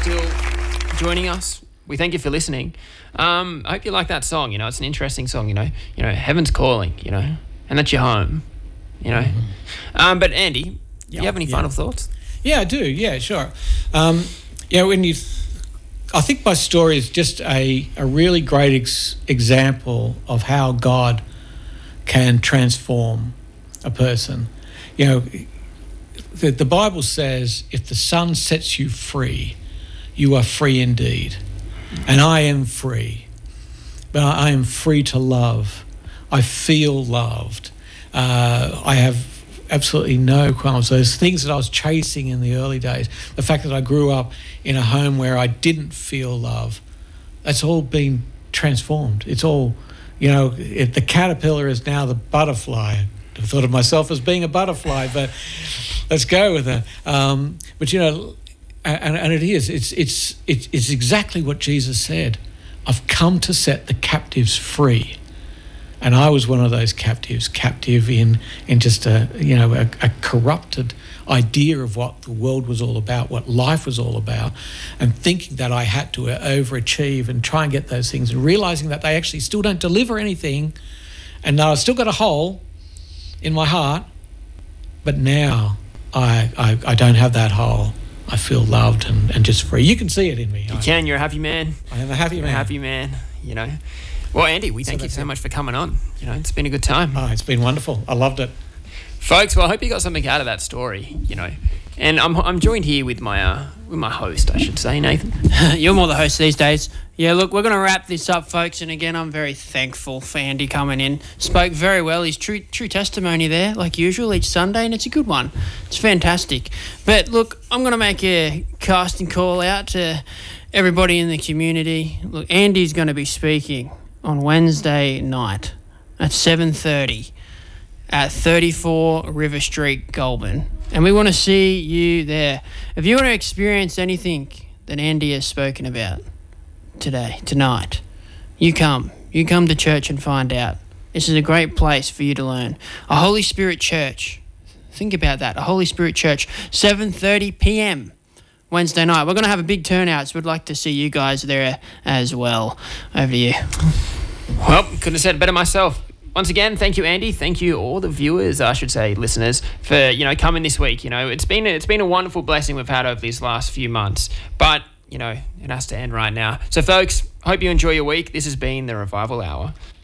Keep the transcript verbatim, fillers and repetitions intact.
still joining us, we thank you for listening. Um, I hope you like that song. You know, it's an interesting song. You know, you know, heaven's calling. You know, and that's your home. You know, mm-hmm. um, but Andy, do you have any yeah. final thoughts? Yeah, I do. Yeah, sure. Um, yeah, when you, I think my story is just a a really great ex- example of how God can transform a person. You know, the, the Bible says, if the Son sets you free, you are free indeed. And I am free. But I am free to love. I feel loved. Uh, I have absolutely no qualms. Those things that I was chasing in the early days, the fact that I grew up in a home where I didn't feel love, that's all been transformed. It's all, you know, if the caterpillar is now the butterfly. I thought of myself as being a butterfly, but let's go with it. Um, but, you know, and, and it is, it's, it's, it's, it's exactly what Jesus said. I've come to set the captives free. And I was one of those captives, captive in in just a, you know, a, a corrupted idea of what the world was all about, what life was all about, and thinking that I had to overachieve and try and get those things, and realising that they actually still don't deliver anything, and that I've still got a hole in my heart, but now I I, I don't have that hole. I feel loved and, and just free. You can see it in me. You I, can. You're a happy man. I am a happy You're man. a happy man, you know. Well, Andy, we thank so you so it. much for coming on. You know, it's been a good time. Oh, it's been wonderful. I loved it. Folks, well, I hope you got something out of that story, you know. And I'm I'm joined here with my uh, with my host, I should say, Nathan. You're more the host these days. Yeah, look, we're going to wrap this up, folks. And again, I'm very thankful for Andy coming in. Spoke very well. His true true testimony there, like usual, each Sunday, and it's a good one. It's fantastic. But look, I'm going to make a casting call out to everybody in the community. Look, Andy's going to be speaking on Wednesday night at seven thirty at thirty-four River Street, Goulburn. And we want to see you there. If you want to experience anything that Andy has spoken about today, tonight, you come. You come to church and find out. This is a great place for you to learn. A Holy Spirit church. Think about that. A Holy Spirit church, seven thirty p.m. Wednesday night. We're going to have a big turnout, so we'd like to see you guys there as well. Over to you. Well, couldn't have said it better myself. Once again, thank you, Andy. Thank you, all the viewers, I should say, listeners, for, you know, coming this week. You know, it's been it's been a wonderful blessing we've had over these last few months. But, you know, it has to end right now. So, folks, hope you enjoy your week. This has been the Revival Hour.